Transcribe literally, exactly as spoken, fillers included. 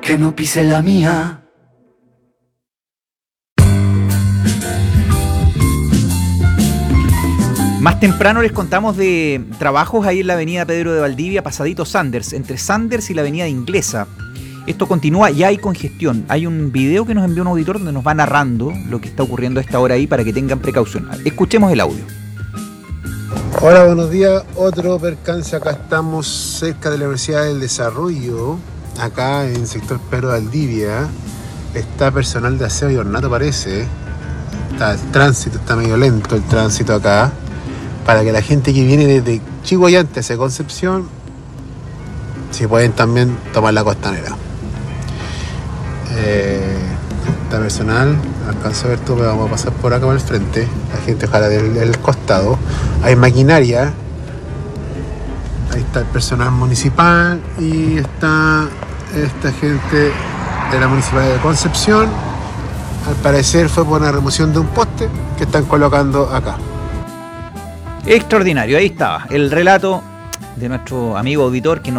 que no pise la mía. Más temprano les contamos de trabajos ahí en la avenida Pedro de Valdivia, pasadito Sanders, entre Sanders y la avenida Inglesa. Esto continúa, ya hay congestión. Hay un video que nos envió un auditor donde nos va narrando lo que está ocurriendo a esta hora ahí para que tengan precaución. Escuchemos el audio. Hola, buenos días. Otro percance. Acá estamos cerca de la Universidad del Desarrollo, acá en el sector Pedro de Valdivia. Está personal de aseo y ornato, parece. Está el tránsito, está medio lento el tránsito acá. Para que la gente que viene desde Chihuayante hacia Concepción, si pueden también tomar la costanera. Eh, está personal, alcanzo a ver todo, pero vamos a pasar por acá por el frente. La gente ojalá del, del costado. Hay maquinaria. Ahí está el personal municipal y está esta gente de la Municipalidad de Concepción. Al parecer fue por una remoción de un poste que están colocando acá. Extraordinario, ahí estaba el relato de nuestro amigo auditor que nos